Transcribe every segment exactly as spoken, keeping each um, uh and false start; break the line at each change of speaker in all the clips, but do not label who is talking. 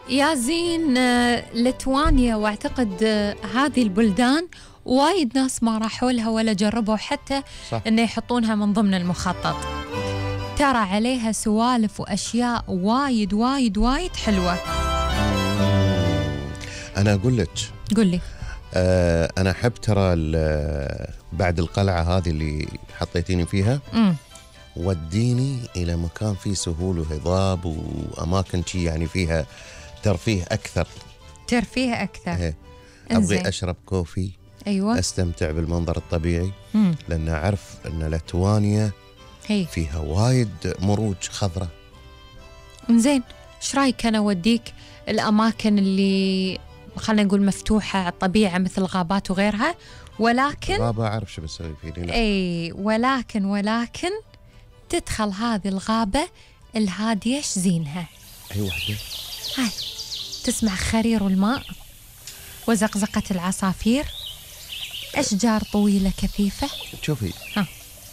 يا زين آه، لتوانيا، واعتقد آه، هذه البلدان وايد ناس ما راحوا لها ولا جربوا حتى
صح.
انه يحطونها من ضمن المخطط. ترى عليها سوالف واشياء وايد وايد وايد حلوه.
انا اقول لك،
قل لي.
آه انا احب ترى ال- بعد القلعه هذه اللي حطيتيني فيها،
امم
وديني الى مكان فيه سهول وهضاب واماكن شي يعني فيها ترفيه اكثر.
ترفيه اكثر.
إيه.
إنزين.
ابغي اشرب كوفي،
ايوه.
استمتع بالمنظر الطبيعي،
امم
لان اعرف ان لتوانيا
هي
فيها وايد مروج خضراء.
انزين، ايش رايك انا اوديك الاماكن اللي خلينا نقول مفتوحه على الطبيعه مثل غابات وغيرها، ولكن
غابه اعرف شو بسوي فيني.
اي ولكن ولكن تدخل هذه الغابه الهاديه ايش زينها؟
اي وحده.
هاي تسمع خرير الماء وزقزقه العصافير، اشجار طويله كثيفه.
شوفي،
ها.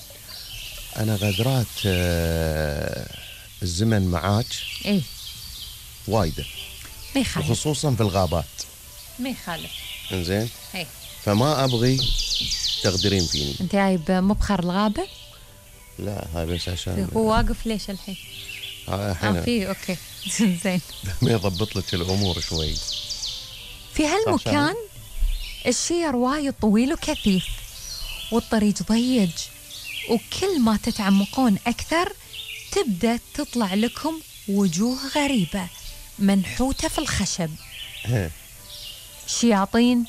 انا غدرات آه، الزمن معاك
اي
وايده،
ما يخالف
وخصوصا في الغابات.
ما يخالف.
انزين،
اي
فما ابغي تغدرين فيني.
انت جايب مبخر الغابه؟
لا هاي بس عشان
هو واقف ليش الحين؟
ها
اه
الحين
في اوكي. زين.
ما يضبط لك الامور شوي.
في هالمكان الشير وايد طويل وكثيف والطريق ضيق، وكل ما تتعمقون أكثر تبدأ تطلع لكم وجوه غريبة منحوتة في الخشب.
ها.
شياطين،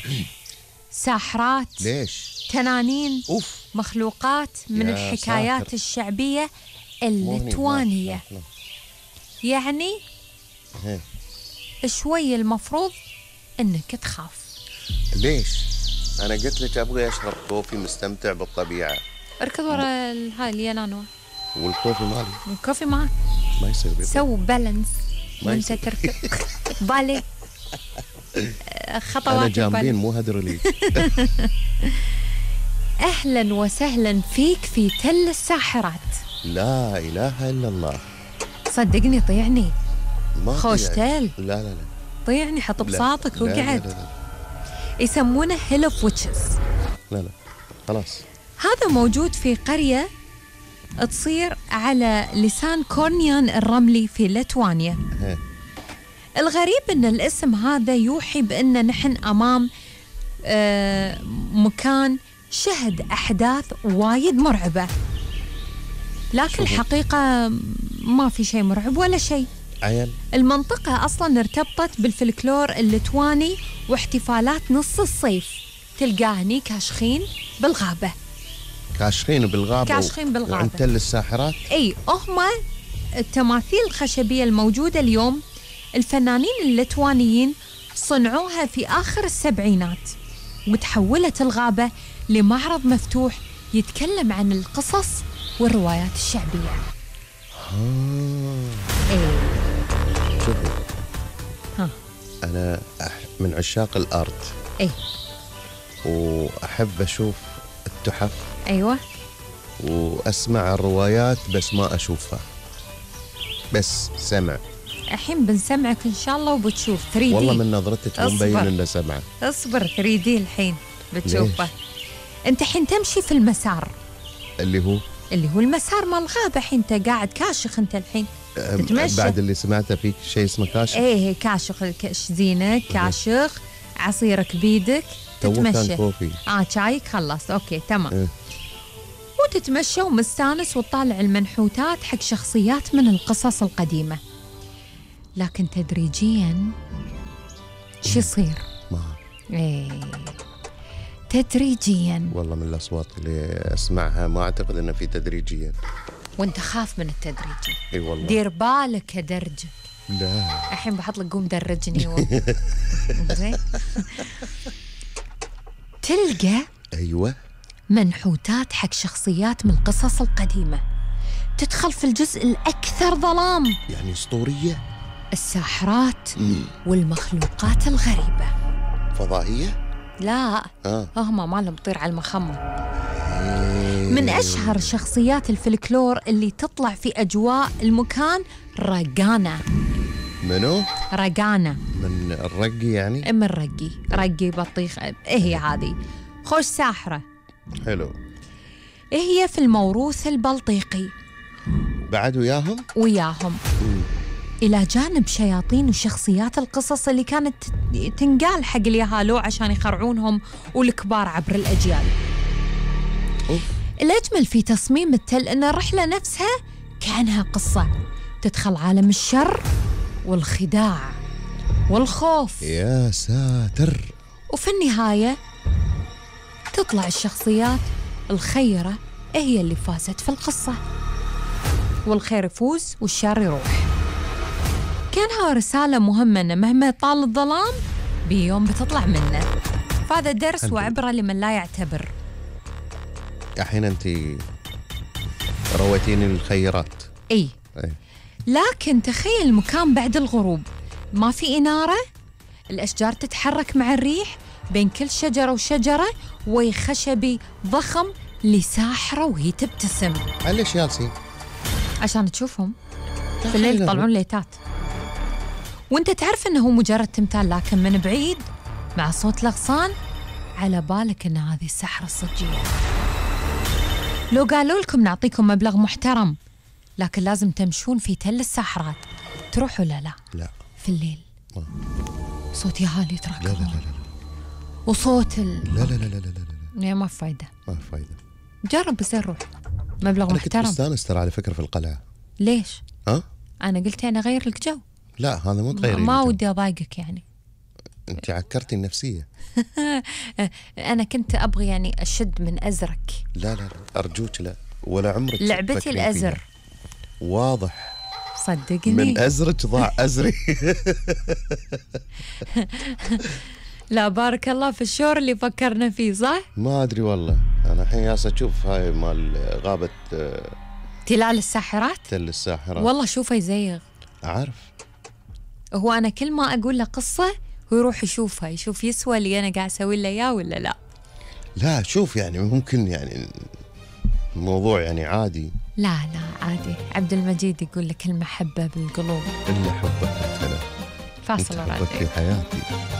ساحرات،
ليش؟
تنانين،
اوف.
مخلوقات من
يا
الحكايات
ساتر.
الشعبية
مو هني،
اللتوانية.
لا، لا.
يعني
ها.
شوي المفروض أنك تخاف.
ليش؟ انا قلت لك ابغي اشرب كوفي مستمتع بالطبيعه.
اركض ورا ال- هاي اليانانوا.
والكوفي مالي
الكوفي معك.
ما يصير بيطلع.
سو بالانس
ما
وانت
يصير.
تركض. بالي خطوات
انا
البالي.
جامبين مو هدروليك.
اهلا وسهلا فيك في تل الساحرات.
لا اله الا الله.
صدقني طيعني،
ما
خوش
في-
تل.
لا لا لا.
طيعني حط
لا.
بساطك
لا، لا،
وقعد.
لا، لا.
يسمونه هيل اوف ويتشز.
لا لا خلاص.
هذا موجود في قرية تصير على لسان كورنيان الرملي في لتوانيا.
ها.
الغريب ان الاسم هذا يوحي بان نحن امام آه مكان شهد احداث وايد مرعبه، لكن
شوفوا.
الحقيقه ما في شيء مرعب ولا شيء.
عيل.
المنطقه اصلا ارتبطت بالفلكلور اللتواني واحتفالات نص الصيف، تلقاه هني كاشخين بالغابه.
كاشخين بالغابه.
كاشخين بالغابة.
وعند تل الساحرات.
اي هم التماثيل الخشبيه الموجوده اليوم الفنانين اللتوانيين صنعوها في آخر السبعينات، وتحولت الغابة لمعرض مفتوح يتكلم عن القصص والروايات الشعبية.
ها.
ايه
شوفي،
ها
انا أح من عشاق الارت،
ايه
واحب اشوف التحف
ايوه
واسمع الروايات بس ما اشوفها، بس سمع.
الحين بنسمعك ان شاء الله وبتشوف ثري دي.
والله من نظرتك مو مبين
أصبر.
انه سمعه.
اصبر ثري دي الحين بتشوفه.
ليش؟
انت حين تمشي في المسار
اللي هو
اللي هو المسار مال الغابة، حين انت قاعد كاشخ انت الحين
أم-
تتمشى.
بعد اللي سمعته فيك شيء اسمه كاشف.
ايه كاشخ الكش زينك كاشخ عصيرك بيدك
تو كان
تتمشى.
كوفي.
اه شايك خلص اوكي تمام.
إيه.
وتتمشى ومستانس وتطالع المنحوتات حق شخصيات من القصص القديمة، لكن تدريجيا شو يصير؟
ما
ايه تدريجيا،
والله من الاصوات اللي اسمعها ما اعتقد انه في تدريجيا.
وانت خاف من التدريجي.
اي والله.
دير بالك ادرجك.
لا
الحين بحط لك قوم درجني و... زين. تلقى
ايوه.
منحوتات حق شخصيات من القصص القديمة، تدخل في الجزء الأكثر ظلام،
يعني اسطوريه.
الساحرات
مم.
والمخلوقات الغريبة.
فضائيه.
لا
اه
هم ما لهم طير على المخمم. من أشهر شخصيات الفلكلور اللي تطلع في أجواء المكان راجانا.
منو؟
رقانة.
من الرقي يعني؟
من رقي، رقي بطيخ، إيه هي هذه؟ خوش ساحرة.
حلو.
هي في الموروث البلطيقي.
بعد وياهم؟
وياهم.
مم.
إلى جانب شياطين وشخصيات القصص اللي كانت تنقال حق اليهالو عشان يخرعونهم والكبار عبر الأجيال.
أوف.
الأجمل في تصميم التل أن الرحلة نفسها كأنها قصة تدخل عالم الشر والخداع والخوف.
يا ساتر.
وفي النهاية تطلع الشخصيات الخيرة هي اللي فازت في القصة، والخير يفوز والشر يروح. كانها رسالة مهمة أن مهما طال الظلام بيوم بتطلع منه. فهذا درس وعبرة لمن لا يعتبر.
الحين أنت رويتيني الخيرات.
إيه.
أي.
لكن تخيل المكان بعد الغروب، ما في إنارة، الأشجار تتحرك مع الريح، بين كل شجرة وشجرة وي خشبي ضخم لساحرة وهي تبتسم.
ليش جالسين؟
عشان تشوفهم في الليل يطلعون ليتات، وانت تعرف انه مجرد تمثال، لكن من بعيد مع صوت الأغصان على بالك ان هذه السحرة الصجية. لو قالوا لكم نعطيكم مبلغ محترم لكن لازم تمشون في تل الساحرات، تروحوا لا لا؟
لا.
في الليل.
ما.
صوت يهالي يتراكمون.
لا لا لا لا.
وصوت ال...
لا لا لا لا لا لا.
يا ما في فايدة.
ما في فايدة.
جرب بس روح، مبلغ
أنا
محترم.
كنت مستانس ترى على فكرة في القلعة.
ليش؟
ها؟
أنا قلت أنا أغير لك جو.
لا هذا مو تغيري.
ما ودي أضايقك يعني.
أنت عكرتي النفسية.
أنا كنت أبغي يعني أشد من أزرك.
لا لا لا أرجوك لا، ولا عمرك
لعبتي الأزر
فيها. واضح
صدقني.
من أزرك ضاع أزري.
لا بارك الله في الشور اللي فكرنا فيه، صح؟
ما أدري والله. أنا الحين جالس أشوف هاي مال غابة آه،
تلال الساحرات.
تل الساحرات.
والله شوفه يزيغ.
أعرف.
هو أنا كل ما أقول له قصة هو يروح يشوفها، يشوف يسوى اللي أنا قاعد أسوي له إياه ولا لا.
لا شوف يعني ممكن يعني الموضوع يعني عادي.
لا لا عادي. عبد المجيد يقول لك المحبة بالقلوب.
إلا حبك أنت.
فاصل
حبك في حياتي.